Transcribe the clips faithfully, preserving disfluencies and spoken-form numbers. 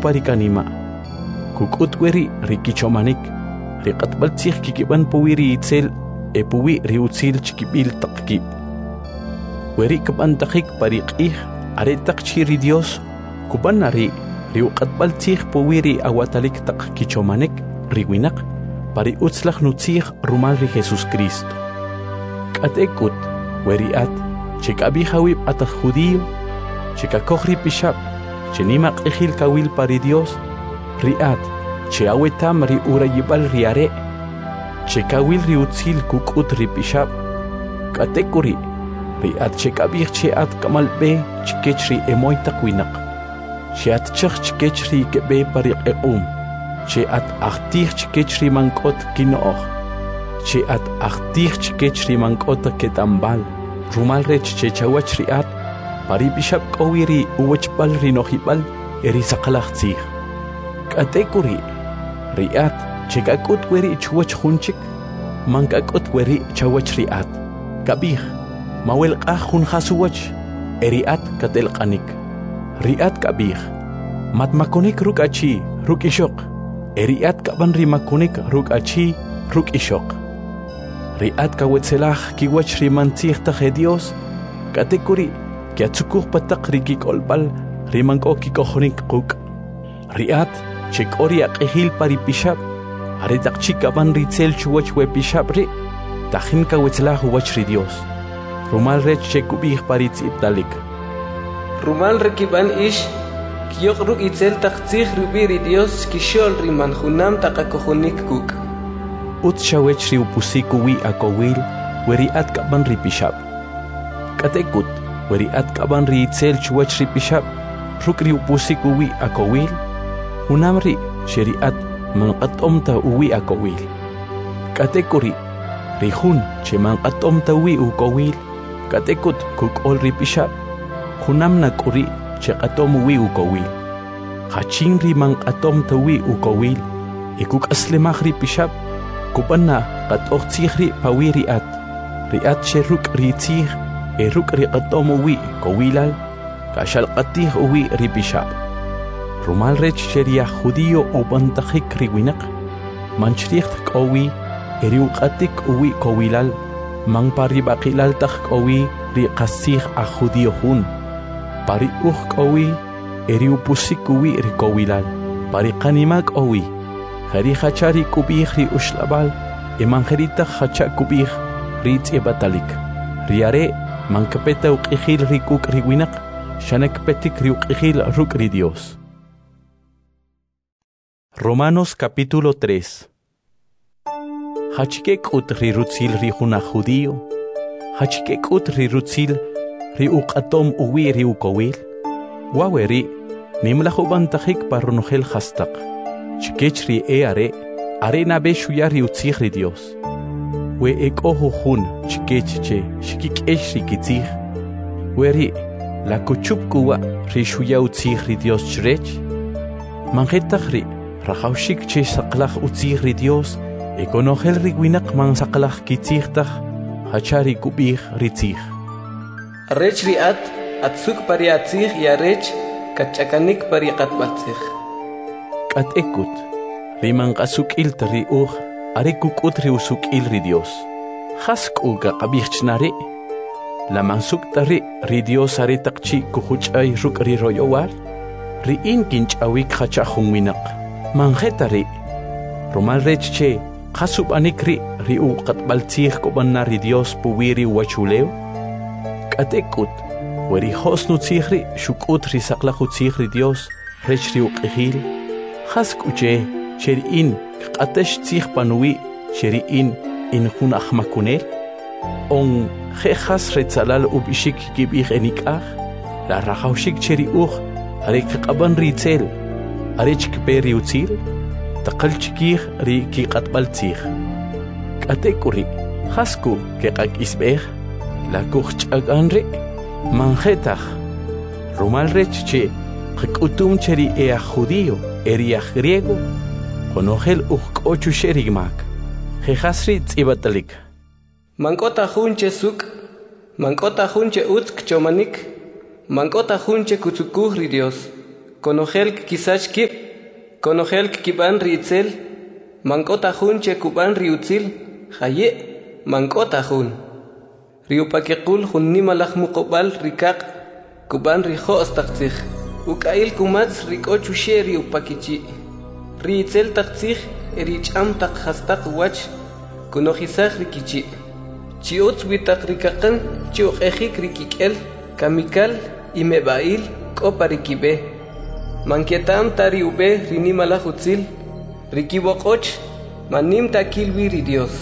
parikanima. Kukutweri rikichomanik. Riqatbaltsih kikiban puwiri itzel e puwi riutzil chikibil takip. Weri kabantakik pariqih aretak chiri Dios kubanari riuqatbaltsih puwiri awatalik tak kichomanik riwinak pari utzlach nutzih rumal ri Jesus Cristo. Katekut weriat chekabihawib atak judío chekakohri pishab chenimaq ejil kawil pari Dios riat che awetam ri urayibal riare che kawil ri utzil kukut ri pishab katekuri riat che kabih che at kamal be chikech ri emoy takwinak che at chakh chikech ri kebe pari eum che at achtich chikech ri mankot kinoch che at achtich chikech ri mankot ketambal rumal rech che chawach ri at pari pishab kawiri uwachbal ri nohibal eri saqalachtzih katekuri riat chekakut weri chuwach hunchik mankakut weri chawach riat kabih mawel qahun khasuwach eriat katel qanik riat kabih matmakonik rukachi rukishok eriat kaban rimakonik rukachi rukishok riat kawetselaj kiwach rimantzih ta Dios katekuri kiatsukuj patak rikikolbal rimanko kikohonik quk riat chekori aqihil pari pishab aretak chikaban ritzel chuwach we pishab ri tajin kawetlah wach ri Dios rumal rech chekubih pari tziptalik rumal rekiban ish kiyok ruk itzel taqtzih rubi ri Dios kishol riman junam taqakohonik kuk ut shawech ri upusiku wi akowil weriat kaban ri pishab katekut weriat kaban ri itzel chuwach ri pishab ruk ri upusiku wi akowil unamri sheriat manqatomta uwi akowil katekuri rihun che manqatomta uwi ukowil katekut kukol ri pishab hunamna kuri che qatom uwi ukowil hachin ri manqatomta uwi ukowil ikuk aslemaj ri pishab kupanna qatoqtzih ri pawi riat riat che ruk ri tzih e ruk ri qatom uwi kowilal kashal qatih uwi ri pishab rumal rech sheria judío o bantajik riwinak manchricht kowi eriu qatik uwi kowilal man pari baqilal tak kowi ri qasih a judío hun pari uj kowi eriu pusik uwi ri kowilal pari qanimak owi hari khachari kubih ri ushlabal e manjerita khacha kubih ri tsebatalik riare man kapeta uqihil ri kuk riwinak shanak petik ri uqihil ruk ri Dios. Romanos capítulo tres. Hachikek ut ri rutzil ri juna judío, hachikek ut ri rutzil ri uqatom uwi ri ukowil, waweri nimlajubantajik parronojel hastak, chikech ri e are, are nabe shuya ri utzih ri Dios, we ek ojo jun chikech che, shikikesh ri kitzih, weri la kuchup kuwa ri shuya utzih ri Dios chrech, manjetaj ri Rajaushik che saqlaj utzih ri Dios, ekonojel ri winak man saqlaj kitzihtaj, hachari kubih ritzih. Arrech riat, atzuk pari atzih y arrech, kachakanik pari qatbatzih. Kat ekut, riman qasuk il tari uj, ari kukut ri usuk il ri Dios. Hask uga qabih chnari, la mansuk tari ri Dios ari takchi kuhuchay ruk ri royowar, ri in kinch awik hachahun winak. Manjetari rumal rech che qasub anikri ri uqatbaltzih kobanna ri Dios puwiri wachuleo katekut weri hosnu tzihri shukut ri saqlaju tzih ri Dios rech ri uqihil hask uche cheri in qatesh tzih panuwi cheri in in hun ahmakunel on khehas retzalal ubishik kibih enikah la rajaushik cheri uj arik qaban ri tzel arich kperi utzil taqal chikih ri ki qatbaltzih katekuri hasku ke qak isbeh la kuch'agan ri manjetaj rumal rech che qkutum cheri e judío eri griego konojel uqochu sherigmak jehasri tsibatalik mankota junche suk mankota junche utsk chomanik mankota junche kutsukuh ri Dios Konogel kisach kip, konogel kiban ritzel, mankota hun che kuban riutzil, haye, mankota hun. Riupakekul hun nimalach mukobal rikak, kuban riho astakzich, ukail kumats rikochushe riupakichi. Ritzel takzich, ericham tak hastak wach, konohisach rikichi. Chiot witak rikakan, chiok ejik rikikel, kamikal, imebail, koparikibe. Manketam tari ube rinimala hutzil, rikibokoch, manim takilwi ridios.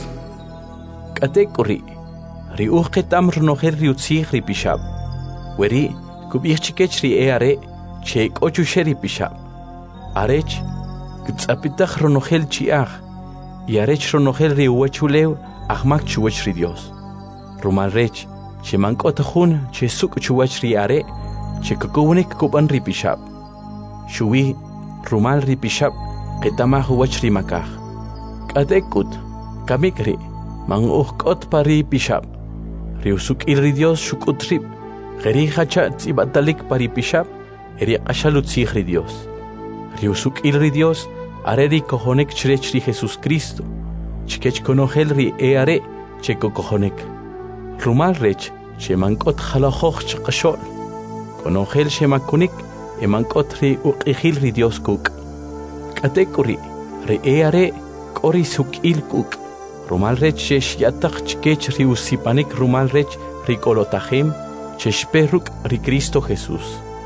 Katekuri, riuchetam runoher riutzih ripishab. Weri, kubichikech ri eare, cheik ochushe ripishab. Arech, gtzapitach runohel chiach, yarech runohel riuachulew, ahmak chuach ridios. Rumalrech, che mankotahun, che suk chuach riare, che kukunik kuban ripishab. Shui, rumal ripishab, ketama huwach rimakah. Katekut, kamikri, mang uhkot pari pishab. Riusuk ilri Dios shukut rip, geri hacha tzibadalik pari pishab, eri ashalut sihri Dios. Riusuk ilri Dios, areri kohonek chrechri Jesus Cristo, chikech konohel ri eare, cheko kohonek. Rumal rech, che mankot halahoch chakashol, konohel shemakunik, emankot ri uqihil ri Dios kuk. Katekuri, ri eare, kori suk il kuk. Rumal rech shesh yatak chkech ri usipanik rumal rech ri kolotahim, cheshperuk ri Cristo Jesus.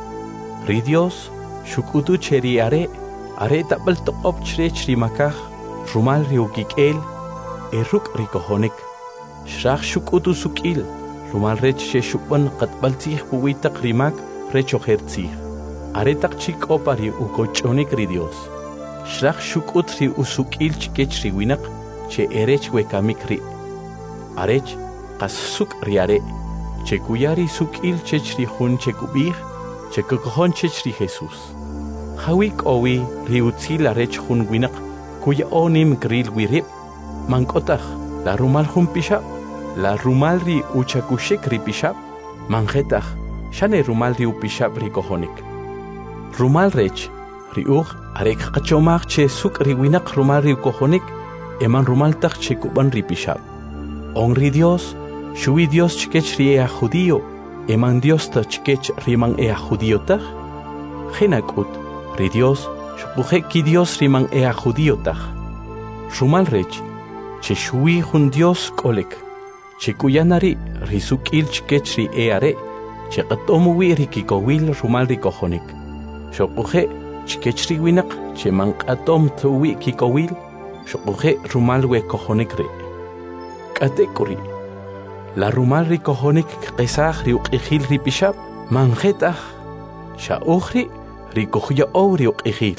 Ri Dios, shukutu cheri are, are tabal toqop chrech ri makah, rumal ri ukikel, eruk ri kohonik. Shrach shukutu sukil, rumal rech sheshupan qatbaltih puwitak rimak rech ohertzih. Aretak chik opari ukochonik ri Dios. Shrach shukut ri usukil chkech ri winak, che erech wekamik ri. Arech, kas suk ri are, che kuyari sukil chech ri hun che kubih, che kukohon chech ri Jesus. Hawik owi ri utzil arech hun winak, kuya onim gril wirip, mankotach, la rumal hun pishab, la rumal ri uchakushik ri pishab, manjetach, shane rumal ri upishab ri kohonik. Rumal rech, ri uch, arek kachomach che suk ri winak rumal ri kohonik, eman rumal tak che kuban ri pishab. On ri Dios, shui Dios chkech ri ea judío, eman Dios ta chkech riman ea judío tak. Genakut, ri Dios, shupuje ki Dios riman ea judío tak. Rumal rech, che shui hun Dios kolek, che kuyanari ri sukil chkech ri eare, che qatomuwi ri kikowil rumal ri kohonik. Shopuje, chkech ri winak, che man qatom tuwi kikowil, shopuje rumal we kohonik re. Katekuri, la rumal ri kohonik qesach ri uqihil ri pishab, manjetach, sha ukhri ri kohya ri uqihil.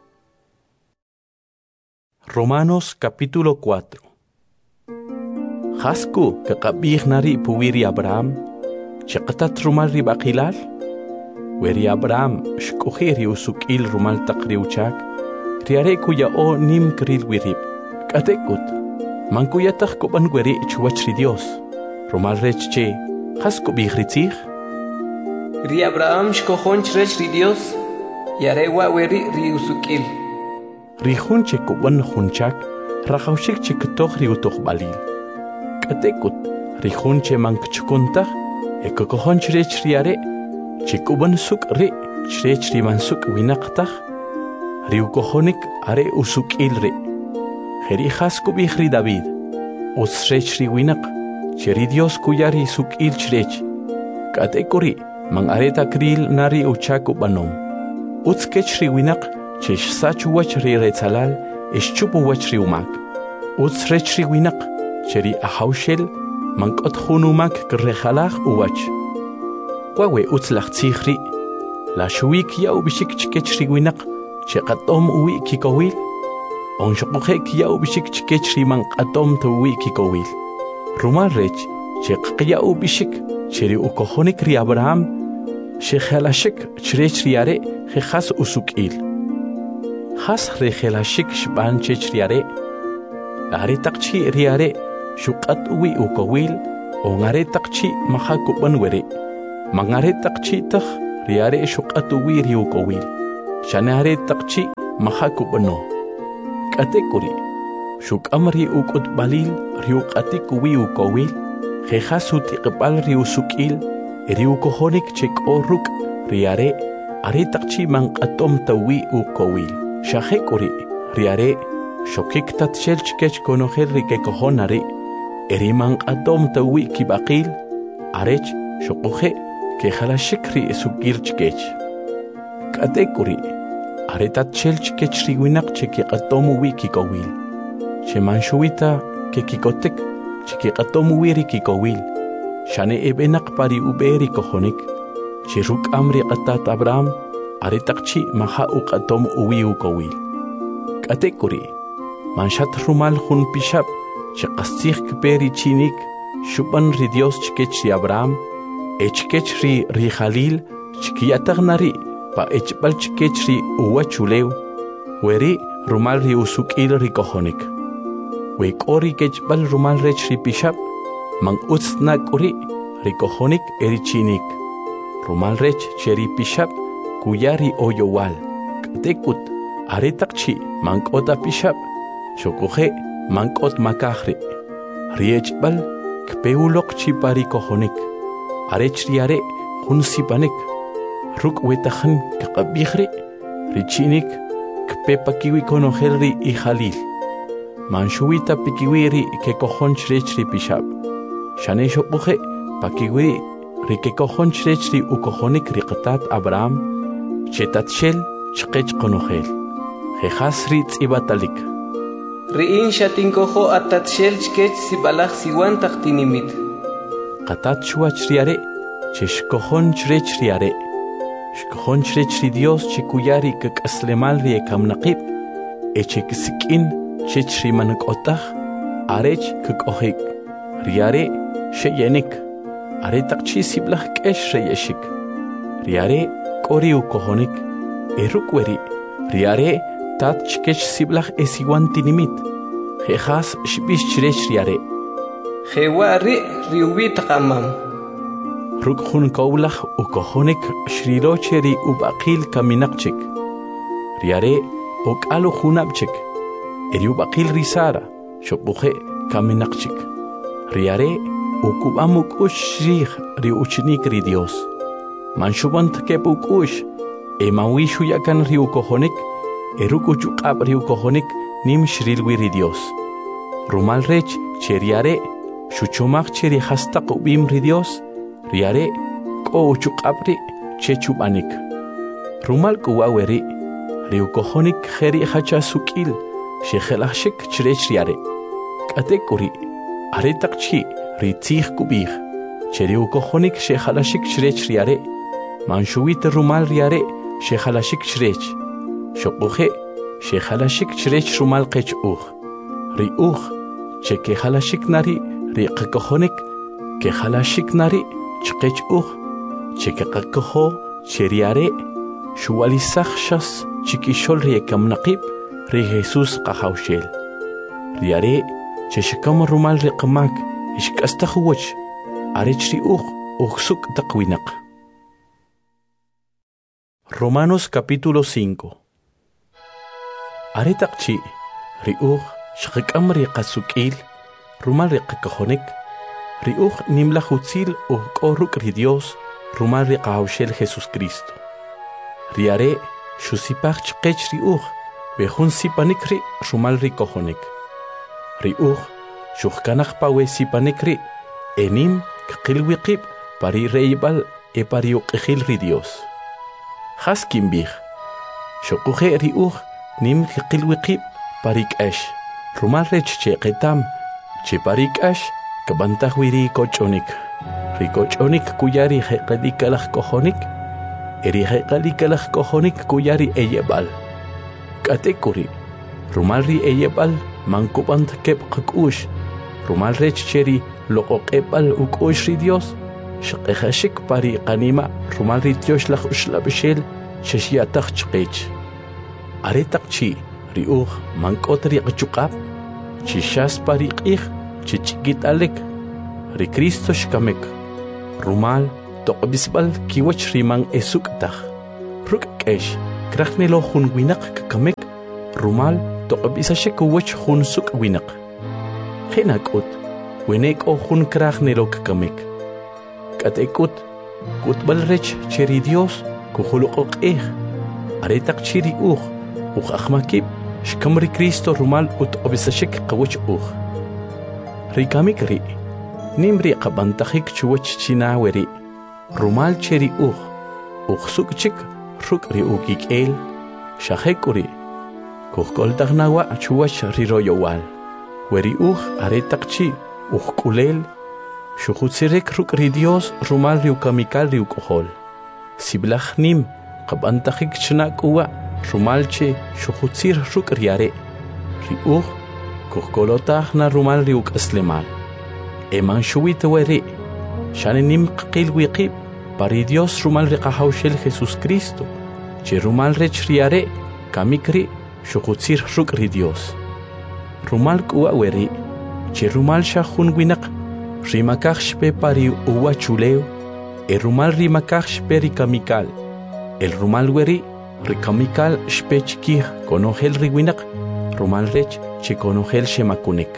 Romanos capítulo cuatro. Hasku kakabih nari puwiri Abraham, chaqatat rumal ri baqilal, weri Abraham shkuhiri usukil rumal takri uchak, riare kuya o nim kril wirib. Katekut, mankuyatach kuban weri chuach ri Dios, rumal rech che, hasku bihritzich? Ri Abraham shkohon chrech ri Dios, yare wa weri ri usukil. Rihun che kuban hunchak, rachaushik che ketoch ri utoch balil. Katekut, rihun che mank chukuntach, e kokohon chrech riare, che kuban suk re, chrech ri mansuk winaqtach, ri ukohonik are usukil re. Heri hasku bihri David, usrech ri winak, che ri Dios kuyari sukil chrech. Katekuri, man areta kril nari uchaku banom. Utskech ri winak, che sachu wach ri retzalal, eschupu wach ri umak. Usrech ri winak, che ri ahaushel, mankot hunumak grejalach uwach. Wawe utzlach tzihri, la shuik yau bishik chikech ri winak, che qatom uwi kikowil, on shokujek yau bishik chikech ri man qatom tu uwi kikowil. Rumal rech, che qyau bishik, che ri ukohonik ri Abraham, she khalashik chrech riare, he khas usukil. Khas re khalashik shban chech riare, are takchi riare, shukat uwi ukowil, on are takchi mahakuban were. Mangare takchi tak riare shukat uwi ri ukowil. Shanare takchi mahakubano. Katekuri. Shuk amri ukut balil riuk atikuwi ukowil. Jejasut iqbal riusukil. Riukohonik chek oruk riare. Are takchi man atom tawi ukowil. Shahekuri riare. Shokik tat shelchkech konohel rikekohonari. Eriman atom tawi kibakil. Arech shokuhe ke halashikri esukilchkech. Katekuri. Aretat shelchkech riwinak cheki atomu wiki kowil. Shemanshuita ke kikotek cheki atomu wiri kikowil. Shane ebenak pari uberi kohonik. Shiruk amri qatat Abraham. Aretakchi maha uk atom uwi ukowil. Katekuri. Manshat rumal hun pishab. Shaqastikh kperi chinik. Shuban ri Dios chkech ri Abraham. Echkech ri ri Khalil. Chkiyatagnari. Pa echbal chkech ri uwa chulew. Weri rumal ri usukil ri kohonik. Wek ori kechbal rumal rech ri pishab. Man utsnak uri ri kohonik eri chinik. Rumal rech cheri pishab. Kuyari oyowal. Katekut. Aretakchi mankota pishab. Shokuhe mankot makahri. Riechbal kpeulok chipari kohonik. Arech riare hunsipanik. Ruk wetahan kakabihri. Richinik kpepakiwi konohelri i Khalil. Manshuita pikiwiri ke kohon chrechri pishab. Shane shokuhe pakiwiri ri ke kohon chrechri u kohonik riqtat Abraham. Chetat shel chqech konohel. Jejasri tzibatalik. Riin shatinkoho atat shel chkech sibalach siwan taktinimit. Qatat shuach riare. Cheshkohon chrech riare. Shkohon chrech Dios chikuyari kak aslemal ri kamnaqib. Echek sikin chech ri manakotah. Arech kakohik. Riare sheyenik. Are takchi siblach kesh reyeshik. Riare kori ukohonik. Erukweri. Riare tat chkech siblach esiwan tinimit. Jejas shbish chrech riare. Jewari riubi taqamam. Ruk hun kaulach ukohonik shrirocheri ubaqil kaminakchik. Riare okalu hunabchik. Eri ubaqil risara. Shokuhe kaminakchik. Riare ukubamuk ush shrih ri uchnik ri Dios. Manshubant kepuk ush. Emawishu yakan ri ukohonik. Eruk uchuqab ri ukohonik nim shrilwi ri Dios. Rumal rech cheriare. Shuchumaq cheri hastaq ubim ri Dios. Riare ko uchuqabri chechubanik. Rumal kuwaweri. Ri ukohonik kheri hacha sukil. Shekhelashik chrech riare. Katekuri. Aretakchi ri tzih kubih. Cheri ukohonik shekhalashik chrech riare. Manshuit rumal riare shekhalashik chrech. Shokuhe shekhalashik chrech rumal qech uch. Ri uch cheke halashik nari ri qkohonik ke halashik nari chqech uch cheke qkoho cheriare shuwalisach shas chikishol ri kamnaqib ri Jesus qahawshel. Riare cheshkam rumal ri qmak ishkastakhwach arech ri uch uksuk taqwinaq. Romanos capítulo cinco. Aretakchi riuch shqikam ri qasukil rumal ri qkohonik riuch nimlahutzil u koruk ri Dios rumal ri qahawshel Jesus Cristo. Riare shusipach chqech riuch behun sipanik ri rumal ri kohonik. Riuch shuhkanach pawe sipanik ri enim qilwiqib pari reibal e pari uqihil ri Dios. Haskim bih. Shokuhe riuch nim qilwiqib parik ash. Rumal rech che qetam che parik ash kabantahwiri kochonik. Ri kochonik kuyari heqadikalach kohonik. Eri heqadikalach kohonik kuyari eyebal. Katekuri. Rumal ri eyebal mankubant kep qakush. Rumal rech cheri loqoqebal ukush ri Dios. Shqehashik pari qanima rumal ri Dios lach ushlabshel shashiatach chqech. Aretakchi riuch mankot ri qchuqab chishas pari qih chichikit alek ri Cristo shkamek rumal toqbisbal kiwach ri man esuktaj ruk kesh Krachnelo hun winak kakamek, rumal toqab isashek uwach hun suk winak. Genak ut, wenek o hun krachnelo kakamek. Katekut, kut balrech cheri Dios, kuhuluk ok eh. Aretak chiri uh, uh akmakib, shkamri Cristo rumal ut obisashek kawach uh. Rikamik ri, nimri kabantahik chuwach chinaweri, rumal cheri uh, uh suk chik, ruk ri ukik el, shahekuri, kuhkol dagnawa chuwach riroyowal, weri uh aretak chi, uh kulel, shukutsirek ruk ri Dios rumal riukamikal riukohol, siblach nim, kabantahik chnak uwa, rumalche shukutsir ruk riare, ri uh, kuhkolotah na rumal riuk aslemal. Eman shuwit weri, shanenim qil wiqib, pari Dios rumal riqahawshel Jesus Cristo, che rumal rech riare, kamikri, shukutsir ruk ri Dios. Rumal kuwa weri, che rumal shahun winak, rimakach shpe pari uwa chuleo, e rumal rimakach shpe rikamikal, el rumal weri, rikamikal shpe chikih konohel riwinak, rumal rech che konohel shemakunek.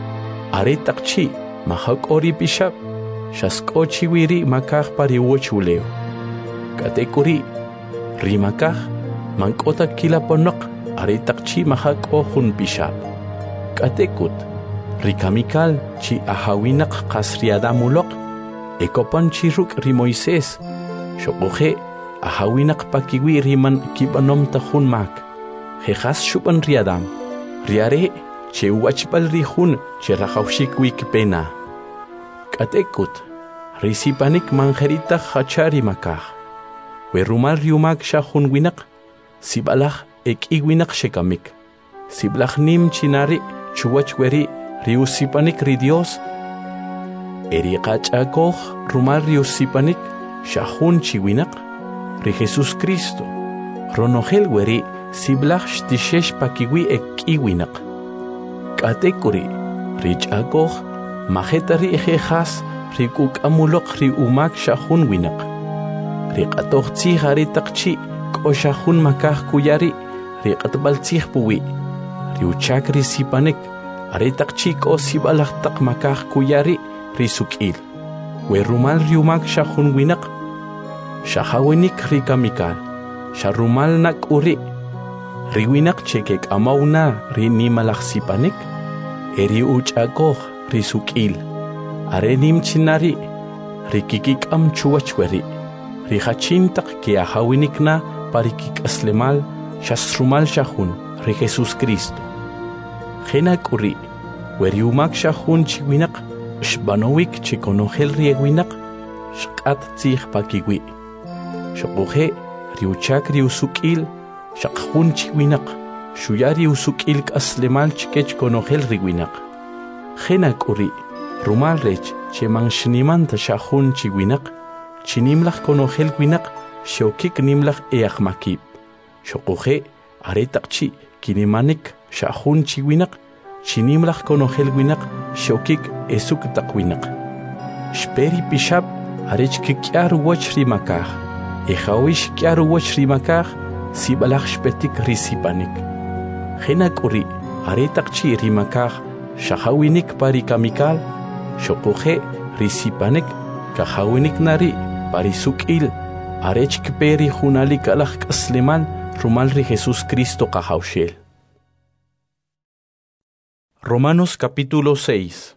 Aretak chi, mahak ori bishap, shaskochi wiri makach pari uwa chuleo. Katekuri, rimakach, mankota kila ponok, aretak chi mahak ohun bishap. Katekut, rikamikal chi ahawinak kasriada mulok, ekopan chiruk ri Moises, shokohe ahawinak pakiwi riman kibanom tahun mak, hejas shupan riadam, riare che wachpal rihun che rahawshik wikpena. Katekut, risipanik manjerita hachari makah, we rumal riumak shahun winak, sibalach ek iwinak shekamik, siblach nim chinari chuwach weri riusipanik ri Dios, eri qachakoh rumal riusipanik shahun chiwinak, ri Jesus Cristo, ronohel weri siblach shtishesh pakiwi ek iwinak. Katekuri, richakoh mahetari ejejas rikuk amulok ri umak shahun winak. Riqatoh tzih aritakchi ko shahun makah kuyari riqatbal tzih puwi. Riuchak risipanik aritakchi ko sibalach tak makah kuyari risukil. We rumal riumak shahun winak. Shahawinik rikamikal. Sharumal nak uri. Riwinak chekek amauna rinimalach sipanik. Eri uchakoh risukil. Arenim chinari. Rikikik am chuachweri. Rihachintak ke ahawinik na parikik aslemal. Shasrumal shahun ri Jesus Cristo. Genak uri. Weriumak shahun chiwinak. Shbanowik chikonohel riewinak. Shkat tzih pakiwi. Shokohe riuchak riusukil. Shakhun chiwinak. Shuyari usukil aslemal chikech konohel riwinak. Genak uri. Rumal rech che manshniman ta shahun chiwinak. Chinimlach konohel winak. Shokik nimlach eachmakib. Shokohe aretakchi kinimanik shahun chiwinak. Chinimlach konohel winak. Shokik esuk takwinak. Shperi pishab arech kikyar wach rimakah. Ehawish kyar wach rimakah. Sibalach shpetik risipanik. Genak uri aretakchi rimakah. Shahawinik parikamikal. Shokohe risipanik. Kahawinik nari parisukil. Arech kperi hunalik alach kasleman. Rumal ri Jesus Cristo kahawshel. Romanos capítulo seis.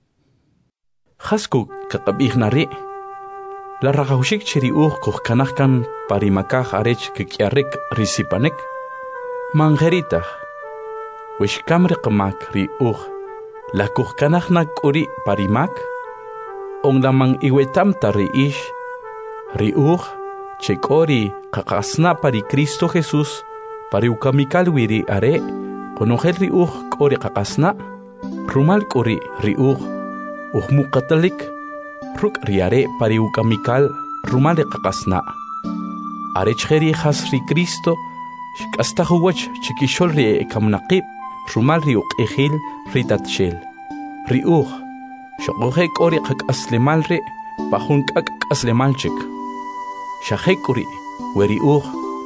Hasku kakabih nari. La ragawshik chiri uh kuh kanahkan parimakah arech kikyarek risipanek. Mangeritah. Wishkamri kamak ri uh. La kuh kanahnak uri parimak. Ong lamang iwetam tari ish. Ri uh. Chekori kakasna pari Cristo Jesus. Pari ukamikal wiri are. Konohel ri uh kori kakasna. Rumal kori ri uh. Uh mukatalik. Ruk riare pari ukamikal rumal kakasna. Are cheri has ri Cristo. Shikasta huwach chikishol ri ekamnaqib. Rumal ri uk ehil ritatshel. Ri uh. Shokohe kori kak aslemal ri. Pahun kak aslemal chik. Shahekuri, weri uh,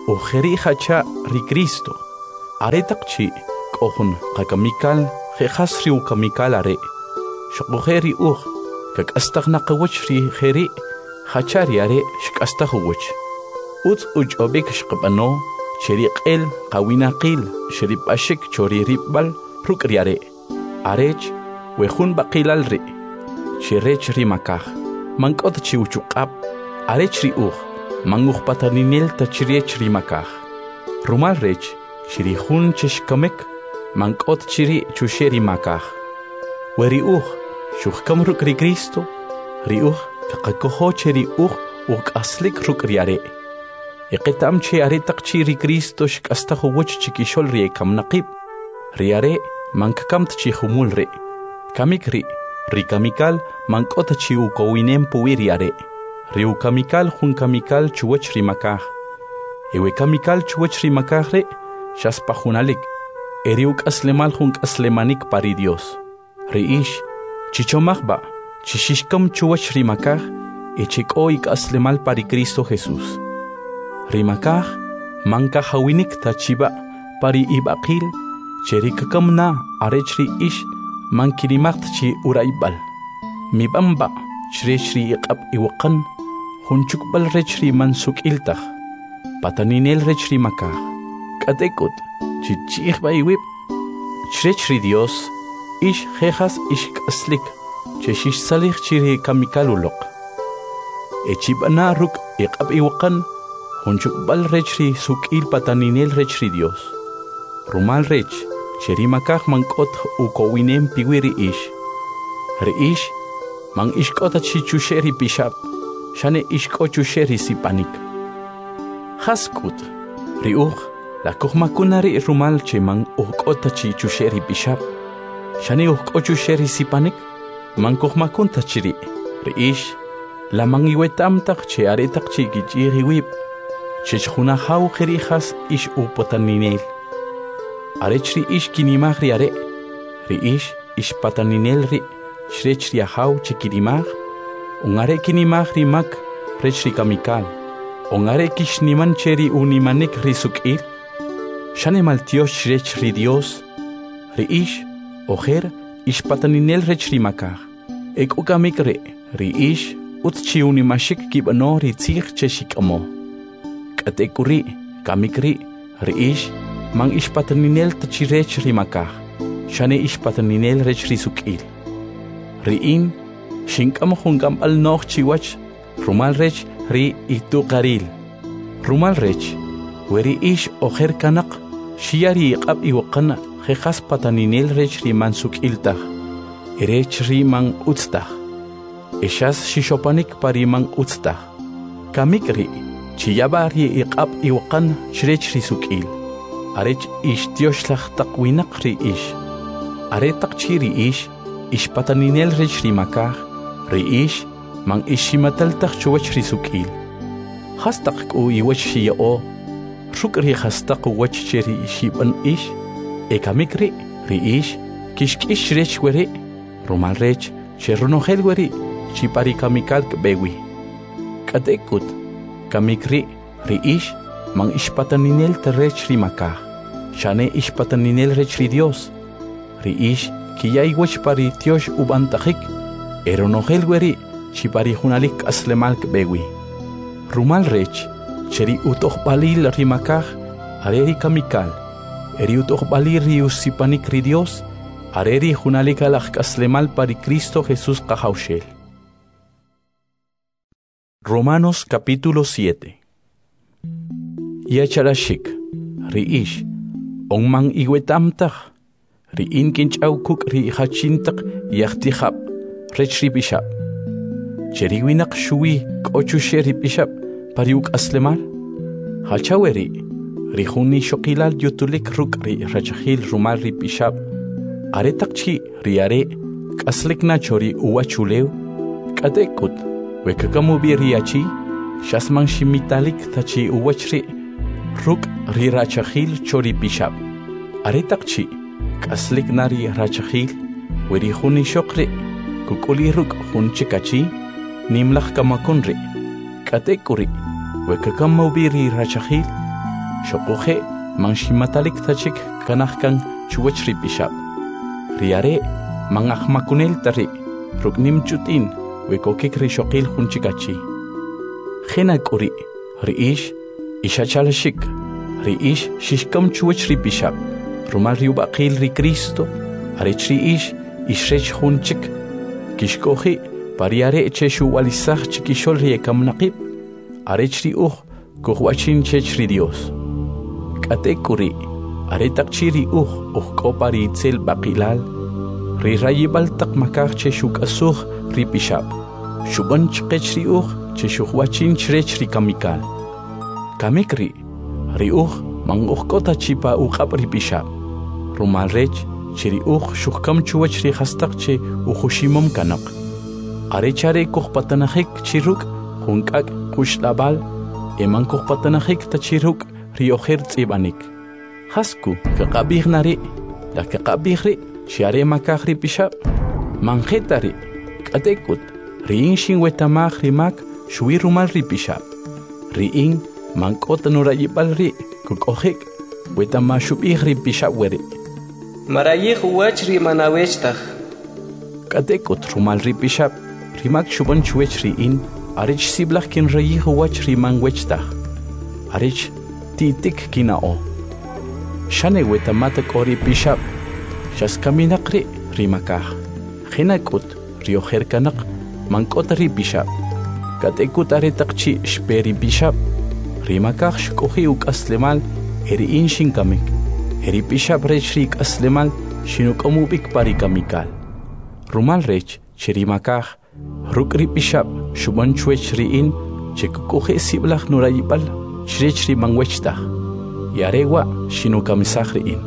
ujeri hacha ri Cristo. Are takchi kohun kakamikal jejas riu kamikal are. Shokujeri uj kak astag nakawach ri jeri hachari are shkastahuwach. Uts uj obik shkabano cheri qel qawinaqil sherib ashik chori ribbal rukriare. Arech wejun baqilal ri. Chirech ri makaj. Mankot chi uchuqab. Arech ri uj. Manguj pataninel tachiriech ri makaj. Rumal rech chiri jun cheshkamek. Mankot chiri chusheri makaj. Weri uj. Shuhkam ruk ri Cristo. Ri uj kakakoho cheri uj uj aslik rukriare. Iqitam che are takchi ri Cristo shkastahu wuch chikishol ri ekam naqib. Ri are mankakamt chi humul ri. Kamik ri. Ri kamikal mankot chi ukowinem puwiri are. Ri ukamikal hun kamikal chuwach ri makaj. Ewe kamikal chuwach ri makaj re shaspahunalik. Eri uk aslemal hun aslemanik pari Dios. Ri ish chichomachba chishishkam chuwach ri makaj echiko ik aslemal pari Cristo Jesús. Rimakaj manka hawinik tachiba pari ibaqil cherikakam na arechri ish mankirimacht chi uraibal mibamba chrechri iqab iwaqan hunchukbal rechri mansuk iltaj pataninel rechri makaj katekut chichihba iwib chrechri Dios ish jejas ish kaslik cheshish salih chiri kamikalulok echibana ruk iqab iwaqan Hunchukbal rechri sukil pataninel rechri Dios. Rumal rech, cheri makaj mankot ukowinem piwiri ish. Re ish, man ishkota chichusheri pishab, shane ishko chusheri sipanik. Haskut, ri uj, la kohmakunari rumal che man ukota chichusheri pishab, shane ukko chusheri sipanik, man kohmakunta chiri. Re ish, la man iwetamtak che aretak chikichiri wib. Chechjuna hau jerijas ish upataninel. Arechri ish kinimagri are. Ri ish ish pataninel ri. Shrechri hau chikirimag. Ungare kinimagri mak rechri kamikal. Ungare kishniman cheri unimanek risukir. Shane maltios shrechri Dios. Ri ish ojer ish pataninel rechri makaj. Ek ukamik re. Ri ish utchi unimashik kibano ri tzig cheshikamo. Katekuri, kamikri, riish, mang ish pataninel tachirech rimakaj, shane ish pataninel rech risukil. Riin, shinkam hungam al noch chiwach, rumal rech ri itu karil. Rumal rech, weri ish ojer kanak, shiari iqab iwaqan, jejas pataninel rech riman sukiltaj, erech riman utstaj. Eshas shishopanik pariman utstaj. Kamikri, chiyabari iqab iwaqan shrech risukil. Arech ish tioshlach taqwinak ri ish. Are taqchiri ish, ish pataninel rech rimakaj, ri ish, man ishimataltaq chuwach risukil. Hastaq ku iwach shiyao, ruk ri hastaq wach cheri ishiban ish, ekamikri, ri ish, kishkish rech weri, rumal rech, cherunogel weri, chipari kamikal kbewi. Katekut, kamikri, ri ish, man ish pataninel terech rimakaj, shane ish pataninel rech ri Dios. Ri ish, kiyay wach pari tiosh ubantajik, eronogel weri, chipari hunalik aslemal kbewi. Rumal rech, cheri utoh balil rimakaj, areri kamikal, eri utoh balil ri usipanik ri Dios, areri hunalik alak aslemal pari Cristo Jesús kahaushel. Romanos capítulo siete. Yacharashik, riish, onman iwetamtaj, riin kinchaukuk ri hachintak yachtihab, rechri bishab. Cheriwinak shui kochusheri bishab, pariuk aslemal. Hachaweri, rihuni shokilal yutulik ruk ri rachahil rumal ri bishab. Aretakchi riare, kaslik nachori uwachuleu, kadekut. Wekakamu biriachi, shasman shimitalik tachi uwachri, ruk ri rachahil chori bishab. Aretakchi, kaslik nari rachahil, weri huni shokri, kukuli ruk hun chikachi, nimlach kamakunri. Katekuri, wekakamu biri rachahil, Shokoje manshimatalik tachik kanahkan chuwach ripishab. Riare mangahmakunel tari ruknim chutin wekokik rishokil hunchikachi. Khena kuri riish ishachalashik riish shishkam chuwach ripishab. Rumal riubakil ri Cristo arech riish ishrech hunchik kishkoji pariare cheshu walisach chikishol riekam naqib arech ri uj kuhwachin chech ri Dios. Kate kuri aretak chiri uj uj kopari itzel bakilal ri rayibal tak makar cheshuk asuj ri pishab shuban chqech ri uj cheshuhwachin chrech ri kamikal kamikri ri uj mang uj kota chipa uqab ri pishab rumal rech chiri uj shuhkam chuwach ri hastak che ujushimom kanak arechare kuj patanajik chiruk hunkak kushlabal eman kuj patanajik tachiruk riojer tsibanik hasku kaqabig nari la kaqabigri shiare makagri pishab manjetari katekut riin shin wetamag rimak shui rumal ri pishab riin mankot nurayibal ri kukojik wetama shubig ri pishab weri marayih wach ri manawechtaj katekut rumal ri pishab rimak shuban chuech riin arich siblach kin rayih wach ri manwechtaj arich titik kinao shane wetamata kori pishab shas kaminakri rimakah khinakut riojer kanak mankot ri pishab katekut aretaqchi shperi pishab rimakah shkohi uk aslemal eri inshin kamik eri pishab rech rik aslemal shinukamubik pari kamikal rumal rech chirimakah rukri pishab shuban chuech riin chekukohe siblach nurayibal Shrechri mangwechta yarewa shino kamisahriin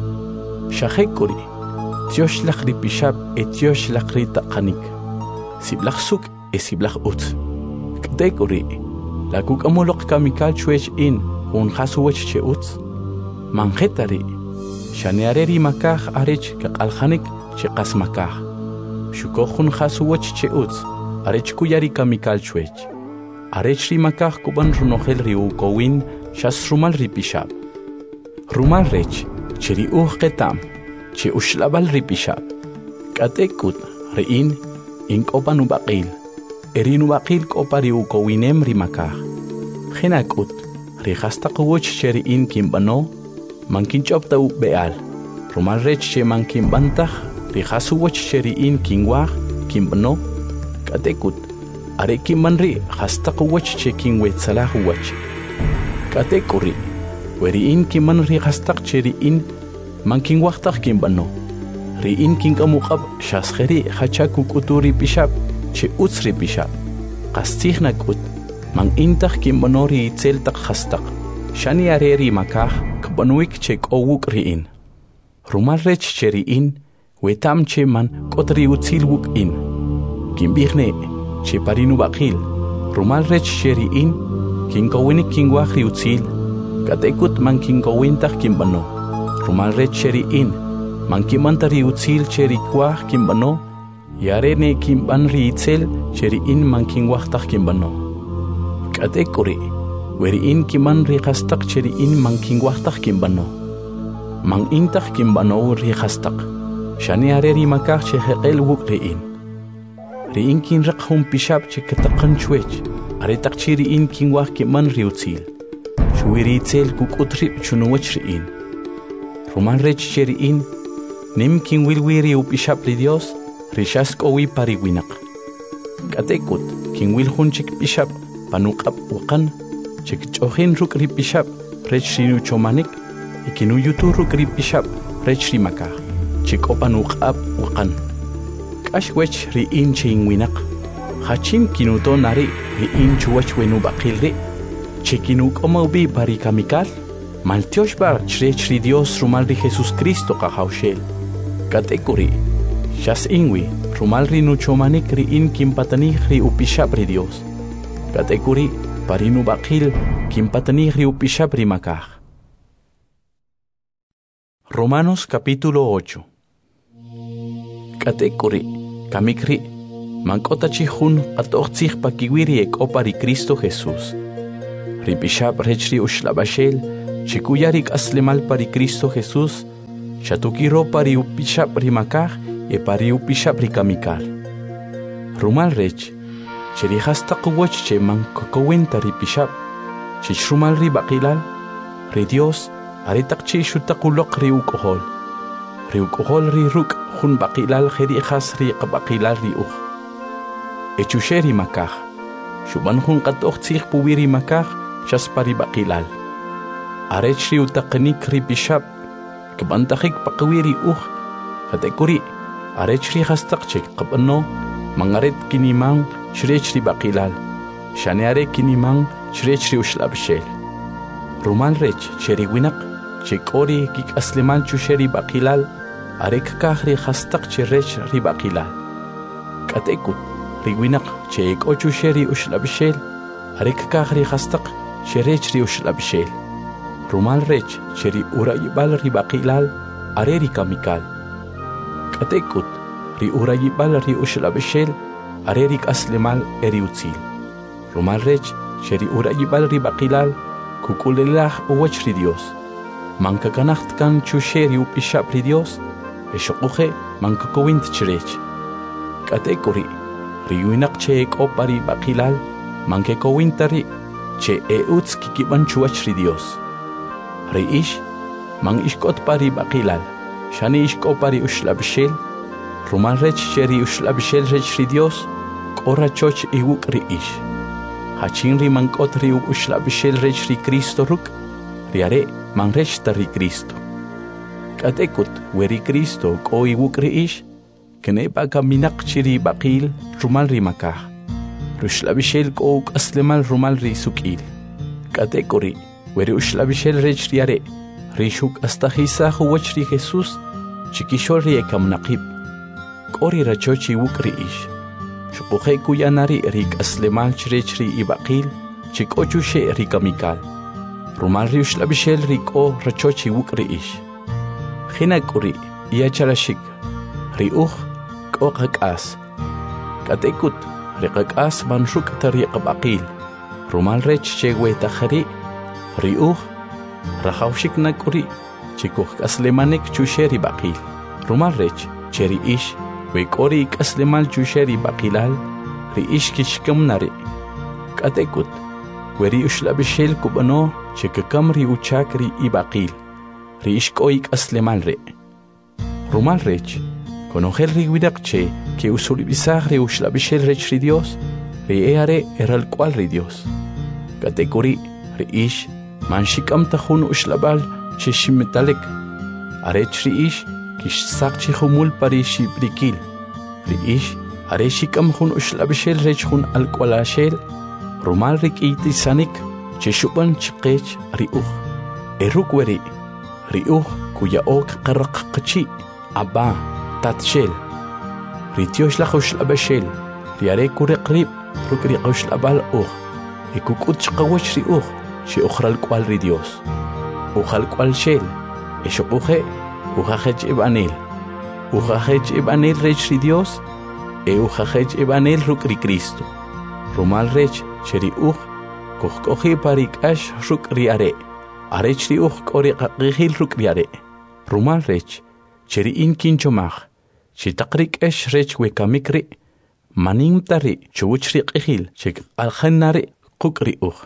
shahekuri tiosh lakhri pishab et tiosh lakhri taqanik siblach suk e siblach ut kdekuri lakuk amolok kamikal chuech in un khasuwech che ut manjetari shaneareri makah arech kaqalkhanik che qasmakah shukokhun khasuwech che ut arech kuyari kamikal chuech arech rimakah kuban runogel riu kowin shas rumal ripishab rumal rech cheri uj qetam che ushlabal ripishab katekut riin inkopan ubaqil erin ubaqil kopa riu kowinem rimakah khinakut rihastaqwoch cheri in kimbano mankinchopta u beal rumal rech che mankinbantah rihasuwoch cheri in kingwah kimbano katekut areki manri hastaq wach cheking wet salah wach kate kuri weri in ki manri hastaq cheri in manking waqtaq kim bano ri in king amuqab shaskheri hachaku kuturi pishab che utsri pishab qastihna kut man intaq kim banori itzel taq hastaq shani areri makah kbanuik che kowuk ri in rumal rech cheri in wetam che man kotri utsil wuk in kimbihne che parinu bakil rumal rech sheri in kinkowini kingwah riutzil katekut man kinkowintah kimbano rumal rech sheri in man kimanta riutzil cheri kwah kimbano yarene kimban riitzel cheri in man kingwahtah kimbano katekuri weri in kiman rihastaq cheri in man kingwahtah kimbano man intah kimbano rihastaq shani areri makah che heqel wuk in riin kin raqhum pishab che kataqan chuech aretaq chiri in kin wah ki man riutzil shuiri tzel kukutri chunuwach riin ruman rech chiri in nim kin wilwiri u pishab li Dios rishas kowi pariwinak katekut kin wil hunchik pishab panuqab waqan chik chohin ruk ri pishab rech rinu chomanik ikinu yutu ruk ri pishab rech rimaka chik opanuqab waqan ashwech ri in chingwinak hachin kinuto nari ri in chuwach wenu baqilri chikinu komaubi pari kamikal maltiosh bar chrech ri Dios rumal ri Jesus Cristo qahawshel katekuri shas ingwi rumal ri nuchomanik ri in kimpatani ri upishab ri Dios katekuri parinu baqil kimpatani ri upishab ri makah. Romanos capítulo ocho. Katekuri kamikri mankota chihun atoxich pakiwiri ek opari Cristo Jesús. Ripishab rechri ushlabashel chikuyarik aslemal pari Cristo Jesús, chatukiro pari upishap rimakaj e pari upishap rikamikal. Rumal rech, cheri hasta kuwach che man kokowenta ripishap, chichrumal ribakilal, ri Dios, aretak che shutakulok ri ukohol. Ri ukohol ri ruk hun bakilal jeri has ri kabakilal ri uj. Echusheri makaj, shuban hun katoch tzich puwiri makaj, chas pari bakilal. Arech ri utakanik ri bishap, kabantakik pakawiri uj, katekuri, arech ri hastak chek kabano, mangaret kinimang shrech ri bakilal, shaneare kinimang shrech ri ushlabshel. Rumal rech cheri winak, chekori kik aslemal chusheri bakilal, arek kah ri hastak cherech ri bakilal. Katekut, ri winak chek o chusheri ushlabshel, arek kah ri hastak cherech ri ushlabshel. Rumal rech cheri urayibal ri bakilal, are ri kamikal. Katekut, ri urayibal ri ushlabshel, are ri aslemal eri utzil. Rumal rech cheri urayibal ri bakilal, kukulelah uwach ri Dios. Mankakanacht kan chusheri upishap ri Dios, eshokuhe mankakowint chirech. Katekuri, ri winak che ekopari bakilal, mankekowintari, che eutz kikiban chuach ri Dios. Ri ish, mang ishkot pari bakilal, shani ishko pari ushlabshel, rumal rech cheri ushlabshel rech ri Dios, kora choch iwuk ri ish. Hachin ri mankot ri ushlabshel rech ri Cristo ruk, ri are mang rech ta ri Cristo. Katekut weri Cristo ko iwuk ri ish, kene baka minak chiri bakil rumal ri makah. Rushlabshel ko uk aslemal rumal ri sukil. Katekuri weri ushlabshel rech ri are, ri shuk astahisa huwach ri Jesus, chikishol ri ekam naqib. Kori rachochi iwuk ri ish. Shukuhe kuyanari rik aslemal chirech ri ibakil, chik ochushe ri kamikal. Rumal ri ushlabshel rik o rachochi wuk ri ish. Hinakuri iya charashik, ri uj ko kakas. Katekut ri kakas manshuk tari kabakil. Rumal rech chewe takhari, ri uj rahawshik nakuri, chikuh aslemanik chushe ri bakil. Rumal rech cheri ish, Wekori kaslemal chusheri bakilal, ri ish kishkam nari. Katekut, weri ushlabshel kubano, chekakam ri uchak ri ibakil, ri ishkoi kaslemal re. Rumal rech, konohel ri widakche, que usuribisag ri ushlabshel rech ri Dios, ri eare eral cual ri Dios. Katekuri, ri ish, manshikam tahun ushlabal, cheshimetalek, arech ri ish, kish sakchi humul pari shibrikil. Ri ish, are shikam hun ushlabshel rech hun alqualashel, rumal rik iti sanik, cheshuban chikech ri uj. Eruk weri, ri uj kuya ok qarak qachi, abba, tatshel. Ri tiosh la ushlabshel, ri are kuriqrib, ruk ri ushlabal uj. Ekukut chqawach ri uj, shi ukhral qual ri Dios. Ujal qual shel, eshokuje, Ujajech ebanel, ujajech ebanel rech ri Dios, e ujajech ebanel ruk ri Cristo. Rumal rech cheri uj, kuhkohi parik ash ruk ri are, arech ri uj kori qaqihil ruk ri are. Rumal rech cheri in kinchomach, chitakrik ash rech wekamikri, manim tari chuch ri qihil, chek aljanari kuk ri uj.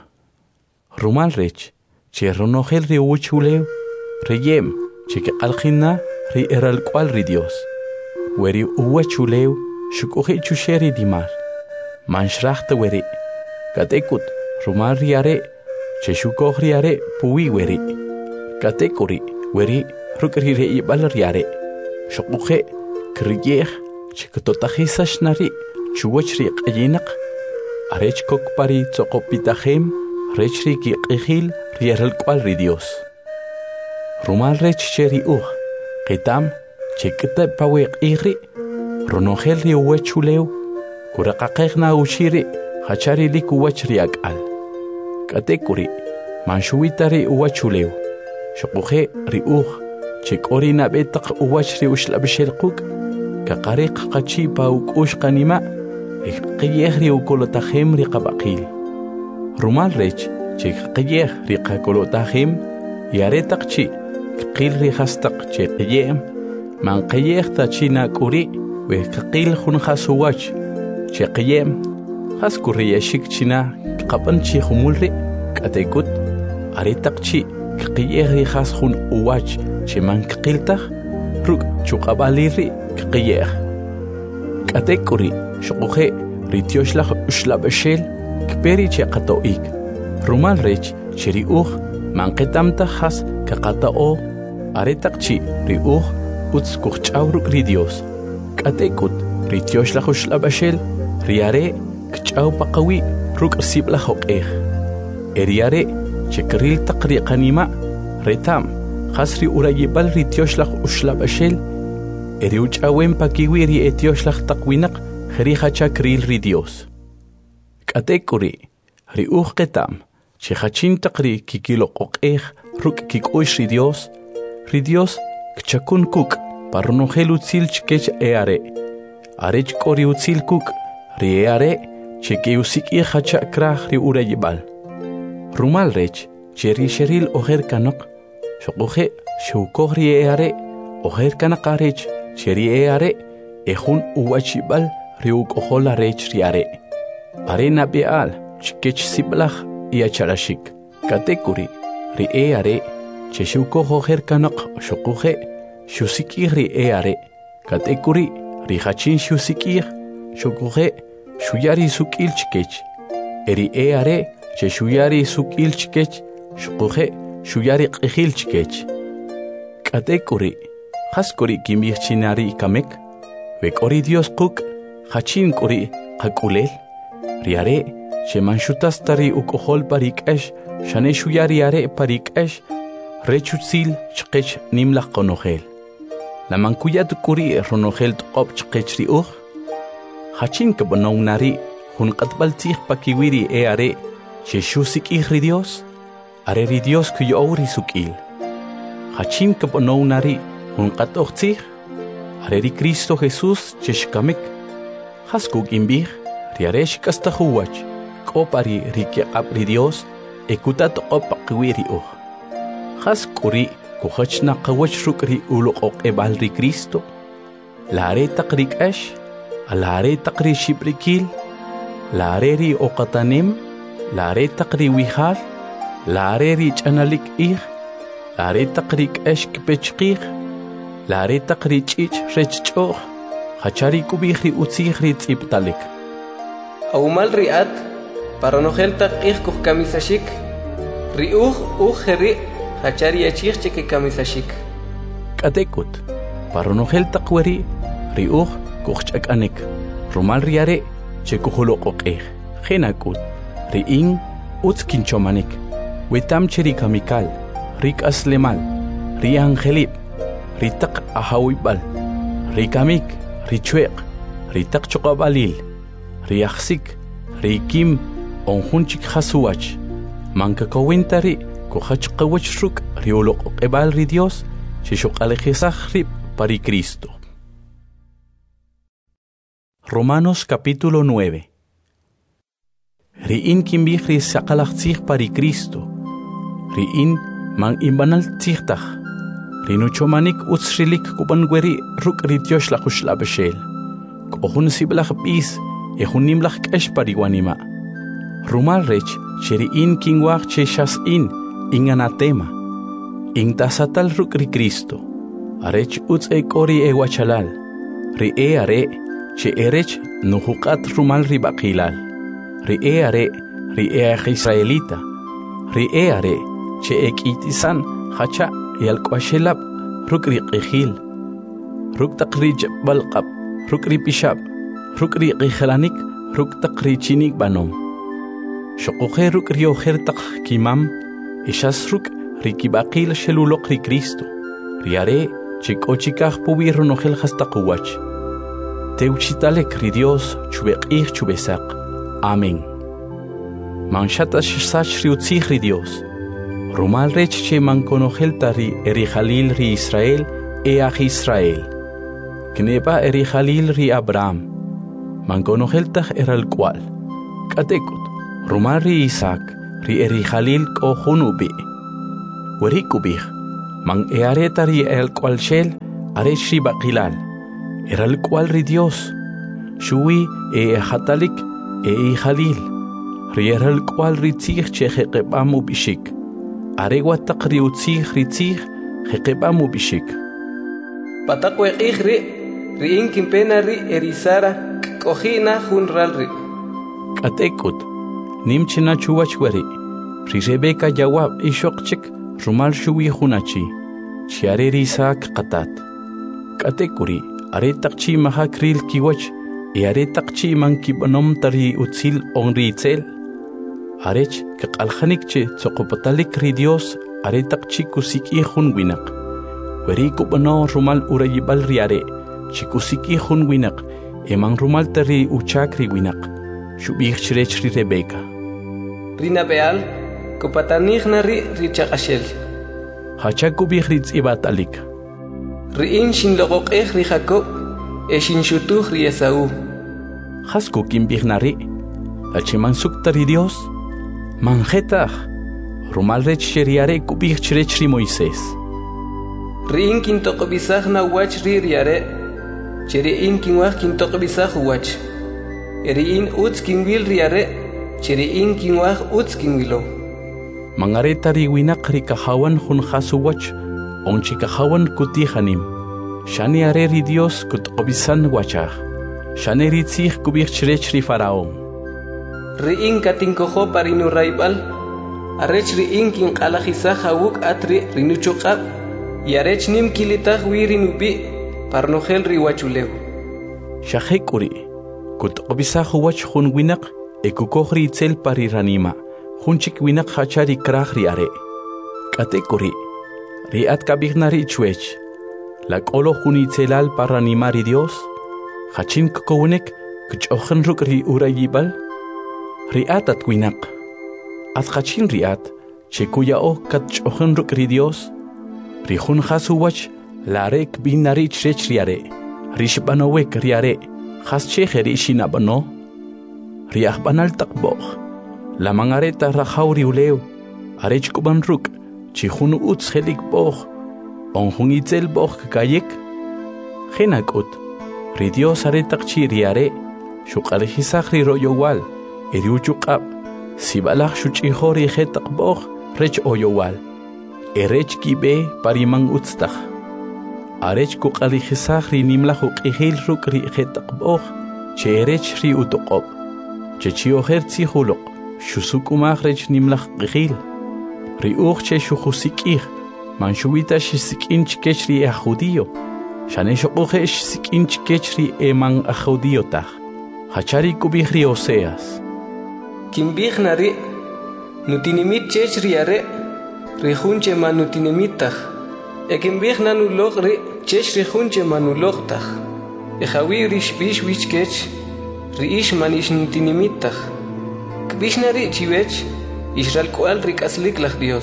Rumal rech cheronogel ri uchuleu, reyem, Chike alkhina ri eral cual ri Dios. Weri uwa chuleu, shukuhi chusheri dimar. Manshrachta weri. Katekut, rumal riare, cheshukoh riare, pui weri. Katekuri, weri, rukri re ibal riare. Shukuhe, kriyeh, chikatotahisash nari, chuwach ri qayinak. Arech kokpari tsokopitahem, rechri ki qihil, rieral cual ri Dios. Rumal rech cheri uj, qitam, chikita pawiq igri, ronogel ri uwa chuleu, kuraqaqeqna ushiri, hachari li kuwach ri akal. Katekuri, manshuita ri uwa chuleu, shukuhe ri uj, chikori nabetaq uwach ri ushlabshel quk, kaqariq qachi pa ukush qanima, iqiyeh ri ukolotajem ri qabaqil. Rumal rech, chik qiyeh ri qakolotajem, yare taqchi qil ri hastaq che qiyem man qiyeh ta china kuri we qil khun khasuwach che qiyem khas kuri yashik china qapan chi khumulri qatekut are taqchi qiyeh ri khas khun uwach che man qiltaq ruk chuqabaliri qiyeh qatekuri shuqhe ritioshlah ushlabashel kperi che qatoik rumal rech cheri uj manqetamta khas kaqatao are taqchi ri uj uts kuchawruk ri Dios qatekut ritioshlah ushlabashel riare kchaw paqawi ruk sibla hoqeh eriare chekril taqri qanima retam khasri urayibal ritioshlah ushlabashel eri uchawen pakiwi ri etioshlah taqwinaq khri khachakril ri Dios qatekuri ri uj qetam che khachin taqri kikilo qoqeh ruk kikush ri Dios ri Dios kchakun kuk parnogel utzil chkech eare arech kori utzil kuk ri eare cheke usiki khacha krah ri urayibal rumal rech cheri sheril oher kanok shoqoje shukor ri eare oher kanakarech cheri eare ehun uwachibal ri ukohola rech ri are arena beal chkech siblach iacharashik katekuri ri eare cheshuko oher kanok shoqoje shusiki ri eare katekuri ri hachin shusiki shoqoje shuyari sukil chkech eri eare che shuyari sukil chkech shoqoje shuyari qihil chkech katekuri khaskuri kimich chinari kamek vekori Dios quk hachin kuri qakulel riare che manshutas tari ukohol parikesh shane shuyari are parikesh rechutzil chkech nimlaq qonogel la mankuyat kuri ronogel tqop chkech ri uj hachin kabonawnari hun qatbaltih pakiwiri e are che shusik ri Dios are ri Dios kuyori sukil hachin kabonawnari hun qatochtih are ri Cristo Jesus che shkamik haskuk imbih riaresh kastahuwach kopari ri qap ri Dios ekutat qop pakiwiri uj haskuri kuhachna qawach rukri uloqoq ebal ri Cristo lare taqrik ash alare taqri shibrikil lare ri oqatanim lare taqri wihal lare ri chanalik ih lare taqrik ash kpechqih lare taqri chich rechchoh hachari kubihri utzihri tsiptalik awmal riat para nogel taqih kuh kamisashik ri uj uj ri hachari achih cheke kamisashik katekut para nogel taqweri ri uj kuchakanek rumal riare chekuholo qoqeh khenakut riin utskin chomanik wetam cheri kamikal rik aslemal ri angelip ritaq ahawibal rikamik richueq ritaq choqabalil riaxsik rikim onjunchik khasuwach manka kowentari kuhach qawach ruk rioloq qebal ri Dios chishoqalejisaj rib pari Cristo. Romanos capítulo nueve. Riin kimbih ri saqalaqtzih pari Cristo. Riin man imbanal tzihtaj. Rinuchomanik utsrilik kubangueri ruk ri Dios la khuslabeshel. Kohun siblach bis ehun nimlach kesh pari wanima. Rumal rech cheriin kingwach cheshas in inganatema. In tasatal ruk ri Cristo. Arech uts e kori e wachalal. Ri e are che erech nuhuqat rumal ri baqilal ri e are ri e israelita ri e are che ekitisan hacha yalqashelab ruk ri qihil ruk taqrij balqab ruk ri pishab ruk ri qihalanik ruk taqri chinik banom shoqoje ruk ri ojer taq kimam ishas ruk ri kibaqil sheluloq ri Cristo ri are che kochikaj pubi ronogel hastaqwach Teuchitalek ri Dios chubeqih chubesaq. Amén. Manshata shsach ri utzih ri Dios. Rumal rech che mankonogel tari eri Jalil ri Israel e aj Israel. Kneba eri Jalil ri Abraham. Mankonogel taj eral cual. Katekut. Rumal ri Isaac ri eri Jalil kohunubi. weri kubih mang eareta ri el cual shel are shri baqilal era el cual ri Dios shui e hatalik e halil ri era el cual ri tzich che qebamu bishik are wataq ri utzich ri tzich qebamu bishik pataq weqih ri ri inkin pena ri erisara kohina hunral ri katekut nimchina chuwach weri ri Rebeka jawab ishokchik rumal shui hunachi chiare risak qatat katekuri are taqchi mahakril kiwach e are taqchi man kibanom tari utzil onri tsel arech qalkhanik che tsoqopatalik ri Dios are taqchi kusiki hun winak weri kubano rumal urayibal riare chikusiki hun winak emang rumal tari uchak ri winak shubih chrech ri Rebeka rina beal kupatanigna ri richaqashel hachaku bihritz ibatalik riin shin loqoqeh ri Jacob e shin shutuh ri Esau hasku kimbihnari achiman suktari Dios manjetah rumal rech sheriare kubih chrech ri Moisés riin kintoqbisaj na wach ri riare cheriin kinwaj kintoqbisaj wach eriin utz kinwil riare cheriin kinwaj utz kinwilo mangareta ri winak ri kahawan hun khasuwach onchi kahawan kutihanim shani are ri Dios kutqobisan wachaj shani ri tzich kubih chrech ri Faraón riin katinkojo parinu raibal arech riin kin qalajisa hawuk atri rinuchuqab yarech nim kilitaj wirinubi parnogel ri wachuleu shahekuri kutqobisa wach hun winak ekukojri tsel pari ranima hunchik winak hachari kraj ri are katekuri ri atkabignari chwech la qolo huni tselal paranima ri Dios hachin kokonek kchochen ruk ri urayibal ri atat winak at hachin ri at chekuya o kchochen ruk ri Dios ri hun khasuwach la rek binari chrech ri are ri shbanowek ri are khas chejeri shinabano ri akhbanal taqbokh la mangareta rajauri uleu arech kuban ruk chihun utz helik bokh onjun itzel bokh kayek genakut ri Dios are taqchi riare shuqalejisaj ri royowal eriuchuqab sibalaj shuchihori hetaq bokh rech oyowal erech kibe pariman utztaj arech kuqalejisaj ri nimlaj uqihil ruk ri hetaq bokh cherech ri utoqob chechioher tsihuloq shusukumaj rech nimlaj qihil ri uq che shujusikij manshuwita shisikinch kech ri a judío shaneshoqoje shisikinch kech ri eman a judío taj hachari kubij ri Oseas kimbij nari nutinimit chech ri are ri junche manutinimit taj ekimbij nanulog ri chech ri junche manulog taj ejawi ri shbish wich kech ri ish manish nutinimit taj kbishnari chiwech Israel kual rikaslik laj Dios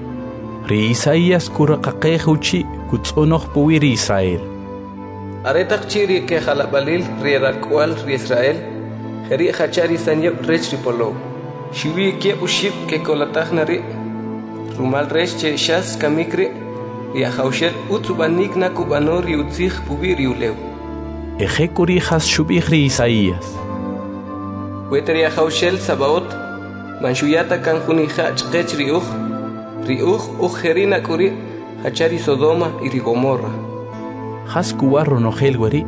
ri Isaías kuraqaqej uchi kutzonoj puwi ri Israel aretaq chiri ke jalabalil ri kual ri Israel jeri hachari sanyeb rech ri polo shiwi ke ushib ke kolataj nari rumal rech che shas kamikri ri haushel utsubanik na kubanor ri utzij puwi ri ulew eje kuri has shubij ri Isaías wetri haushel sabaot manshuyata kan junija chqech riuj riuj ujerina kuri hachari Sodoma y ri Gomorra has kuwarro nojel weri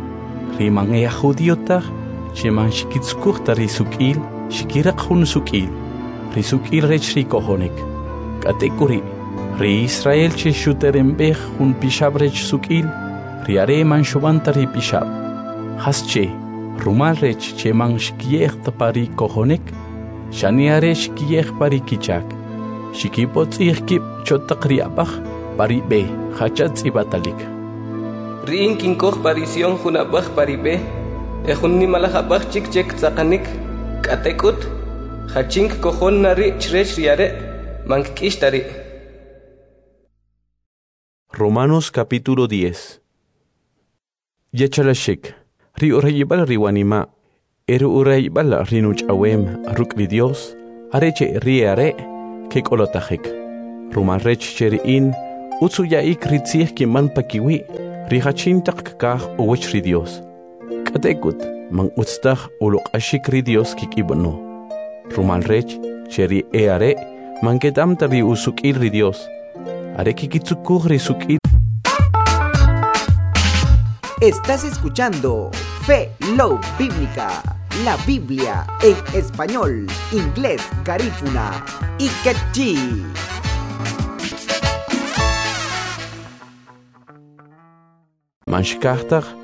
riman e judíota sheman shikitskujta ri sukil shikiraq jun sukil ri sukil rech ri kojonek katekuri ri Israel che shuterembej jun pishab rech sukil ri are man shubanta ri pishab has che rumal rech che man shkiejta pari kojonek shani are shkiej pari kichak shikipot ihkip chotaqri abaj pari be hachat ibatalik riin kinkoj parision jun abaj pari be e jun nimalaj abaj chik chek tzaqanik katekut hachink kojon nari chrech riare mankishtari. Romanos capítulo diez. Yachalashik ri urayibal riwanima eru urayibal rinuch awem rukli Dios areche riare ke kolotajik Rumal rech cheriin, utsu yaik ritzih ki man pakiwi, rihachintak kakah uwech ri Dios. Katekut, man utstah ulok ashik ri Dios kik ibano. Rumal rech, cheri e are, man ketam tari usukil ri Dios. Are kikitsukuh ri sukil. Estás escuchando Fe Love Bíblica, la Biblia en español, inglés, garífuna y quechí. Manshkahtag